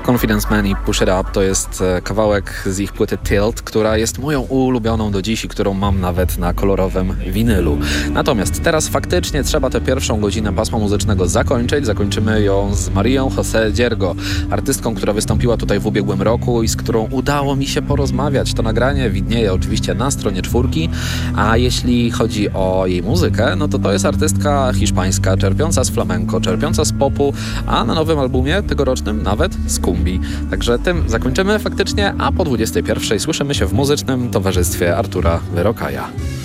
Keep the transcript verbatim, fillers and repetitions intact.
Confidence Man i Push It Up to jest kawałek z ich płyty Tilt, która jest moją ulubioną do dziś i którą mam nawet na kolorowym winylu. Natomiast teraz faktycznie trzeba tę pierwszą godzinę pasma muzycznego zakończyć. Zakończymy ją z Marią José Diergo, artystką, która wystąpiła tutaj w ubiegłym roku i z którą udało mi się porozmawiać. To nagranie widnieje oczywiście na stronie czwórki, a jeśli chodzi o jej muzykę, no to to jest artystka hiszpańska, czerpiąca z flamenco, czerpiąca z popu, a na nowym albumie tegorocznym nawet z kumbi. Także tym zakończymy faktycznie, a po dwudziestej pierwszej słyszymy się w muzycznym towarzystwie Artura Wyrokaja.